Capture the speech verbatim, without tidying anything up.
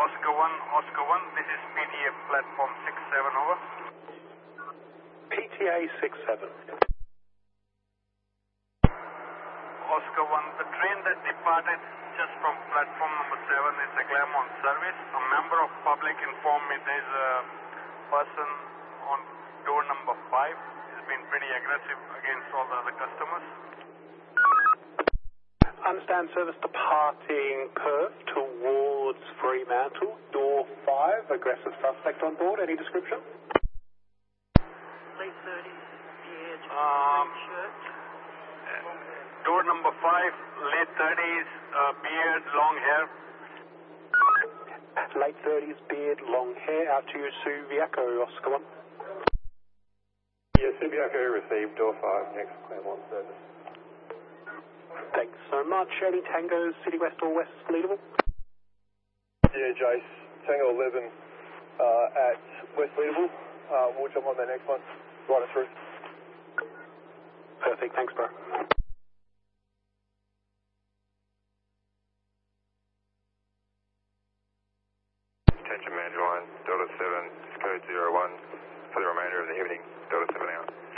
Oscar one, Oscar one, this is P T A platform six seven, over. P T A six seven. Oscar one, the train that departed just from platform number seven is a Claremont service. A member of public informed me there's a person on door number five. He's been pretty aggressive against all the other customers. Understand service departing Perth towards Fremantle, door five, aggressive suspect on board. Any description? Late thirties, beard, Um, shirt. Door number five, late thirties, uh, beard, long hair. Late thirties, beard, long hair. Out to you, Subiaco, Oscar one. Yeah, Subiaco received door five, next Claremont service. Thanks so much. Any tangos, City West or West leadable? Yeah, Jace, Tango eleven uh, at West Leadable. Uh, we'll jump on that next one. Right it through. Perfect. Thanks, bro. Attention Mandurline, Delta seven, code zero one for the remainder of the evening, Delta seven out.